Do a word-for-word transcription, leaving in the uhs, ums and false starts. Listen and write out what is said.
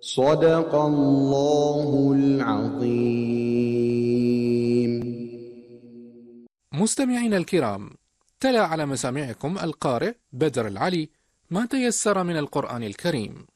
صدق الله العظيم. مستمعينا الكرام، تلا على مسامعكم القارئ بدر العلي ما تيسر من القرآن الكريم.